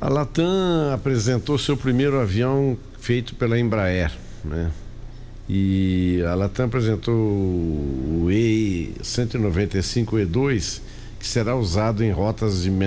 A Latam apresentou seu primeiro avião feito pela Embraer, né? E a Latam apresentou o E195 E2, que será usado em rotas de